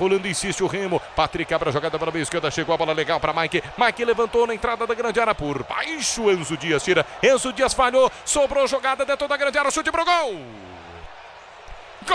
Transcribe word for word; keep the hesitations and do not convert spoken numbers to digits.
rolando, insiste o Remo. Patrick abre a jogada para a meia esquerda. Chegou a bola legal para Mike. Mike levantou na entrada da grande área por baixo. Enzo Dias tira. Enzo Dias falhou. Sobrou jogada dentro da grande área. Chute pro gol.